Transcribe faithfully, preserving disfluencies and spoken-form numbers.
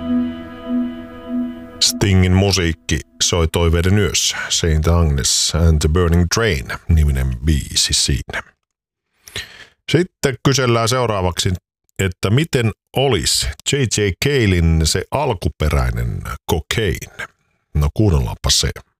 Stingin musiikki soi toiveiden yössä. Saint Agnes and the Burning Train -niminen biisi siinä. Sitten kysellään seuraavaksi, että miten olisi J J. Calein se alkuperäinen Cocaine. No kuunnellaanpa se.